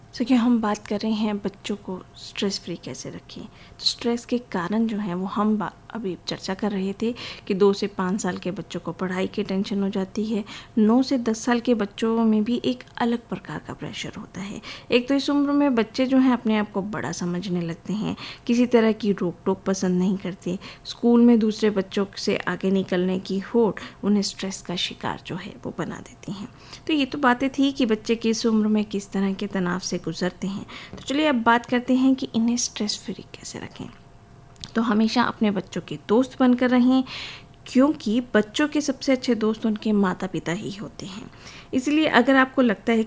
तो क्या हम बात कर रहे हैं बच्चों को स्ट्रेस फ्री कैसे रखें। तो स्ट्रेस के कारण जो हैं वो हम अभी चर्चा कर रहे थे कि 2 से 5 साल के बच्चों को पढ़ाई की टेंशन हो जाती है। 9 से 10 साल के बच्चों में भी एक अलग प्रकार का प्रेशर होता है। एक तो इस उम्र में बच्चे जो हैं अपने आप को बड़ा समझने लगते हैं, किसी तरह की रोक टोक पसंद नहीं करते। स्कूल में दूसरे बच्चों से आगे निकलने की होड़ उन्हें स्ट्रेस का शिकार जो है वो बना देती हैं। तो ये तो बातें थी कि बच्चे किस उम्र में किस तरह के तनाव से गुजरते हैं। तो चलिए अब बात करते हैं कि इन्हें स्ट्रेस फ्री कैसे रखें। तो हमेशा अपने बच्चों के दोस्त बनकर रहें, क्योंकि बच्चों के सबसे अच्छे दोस्त उनके माता पिता ही होते हैं। इसलिए अगर आपको लगता है